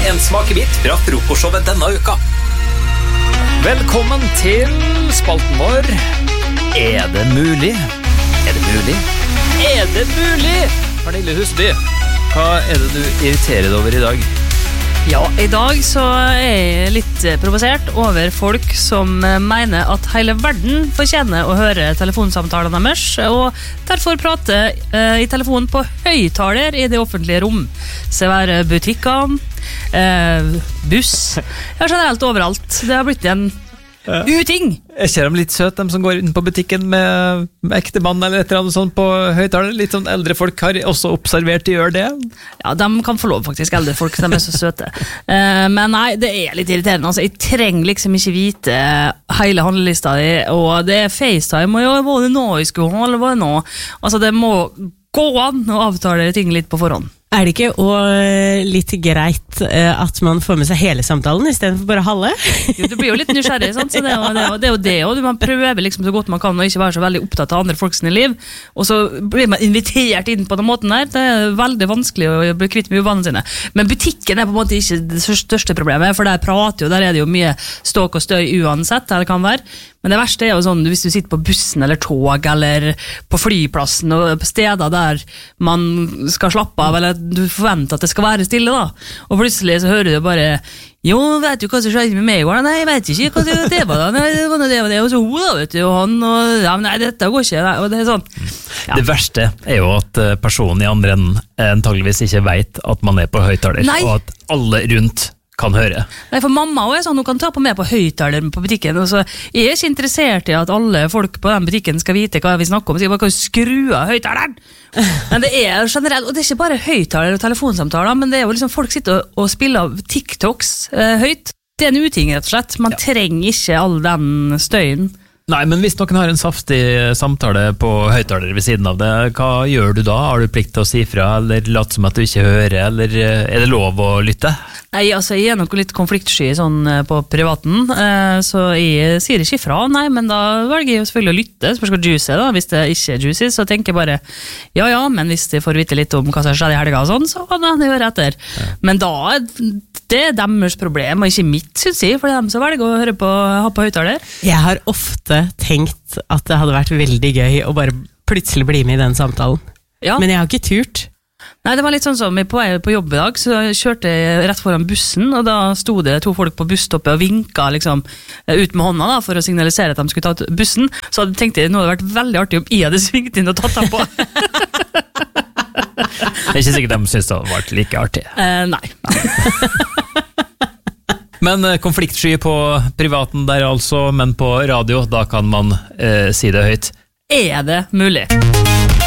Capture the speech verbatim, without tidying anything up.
en smakebit fra frokostshowet denne uka. Velkommen til spalten vår. Er det mulig? Er det mulig? Er det mulig? Pernille Husby, hva er det du irriterer deg over i dag? Ja, i dag så er jeg litt provosert over folk som mener at hele verden fortjener å høre telefonsamtalene deres, og derfor prate eh, i telefonen på høyttaler i det offentlige rom. Se være butikkene, eh, buss, ja, generelt overalt. Det har blitt en ja. uting. Jeg ser dem litt søt, de som går inn på butikken med, med ekte mann eller et eller annet sånt på høyttaler. Litt sånn eldre folk har også observert de gjør det. Ja, de kan få lov faktisk, eldre folk, de er så søte. uh, Men nei, det er litt irriterende. Altså, jeg trenger liksom ikke vite hele handlelista di, og det er FaceTime, og ja, var det nå i skolen, eller var det nå? Altså, det må gå an å avtale ting litt på forhånd. Er det ikke og litt greit at man får med seg hele samtalen i stedet for bare halve? Jo, du blir jo litt nysgjerrig, sant? Så det er jo det, og det, er jo det og man prøver liksom så godt man kan og ikke være så veldig opptatt av andre folks liv, og så blir man invitert inn på den måten der. Det er veldig vanskelig å bli kvitt med uvannene sine. Men butikken er på en måte ikke det største problemet, for der prater jo, der er det jo mye ståk og støy uansett, der det kan være. Men det verste er jo sånn, hvis du sitter på bussen eller tog, eller på flyplassen, og på steder der man skal slappe av, eller du forventer at det skal være stille da, og plutselig så hører du bare jo, vet du hva som skjedde med meg i går? Nei, jeg vet ikke hva det var da. Nei, det var det, og det, og så hun da, vet du, og han, og ja, men nei, dette går ikke, nei, og det er sånn. Ja. Det verste er jo at personen i andre enden antageligvis ikke vet at man er på høyttaler, og at alle rundt kan høre. Nei, for mamma også er sånn, hun kan ta på meg på høyttaler på butikken, og så jeg er ikke interessert i at alle folk på den butikken skal vite hva vi snakker om, så jeg bare kan skru av høyttaleren. Men det er generelt, og det er ikke bare høyttaler og telefonsamtaler, men det er jo liksom folk sitter og, og spiller TikToks eh, høyt. Det er en uting, rett og slett. Man ja. trenger ikke all den støyen. Nei, men hvis noen har en saftig samtale på høyttaler ved siden av det, hva gjør du da? Har du plikt til å si fra, eller late som at du ikke hører, eller er det lov å lytte? Nei, altså, jeg er nok litt konfliktsky sånn på privaten, så jeg sier ikke fra, nei, men da velger jeg jo selvfølgelig å lytte, spørs hva juicy da, hvis det ikke er juicy, så tenker jeg bare, ja, ja, men hvis jeg får vite litt om hva som skjedde i helga og sånn, så kan jeg høre etter. Ja. Men da, det er deres problem, og ikke mitt, synes jeg, for det er dem som velger å høre på, ha på høyttaler. Jeg har ofte tenkt at det hadde vært veldig gøy å bare plutselig bli med i den samtalen, ja. Men jeg har ikke turt. Nei, det var litt sånn som på vei på jobb i dag, så kjørte jeg rett foran bussen, og da sto det to folk på busstoppet og vinket liksom ut med hånda da, for å signalisere at de skulle ta bussen. Så tenkte jeg, nå hadde det vært veldig artig om jeg hadde svingt inn og tatt dem på. Det er ikke sikkert de synes det hadde vært like artig. Eh, nei. Men konfliktsky på privaten der altså, men på radio, da kan man eh, si det høyt. Er det mulig?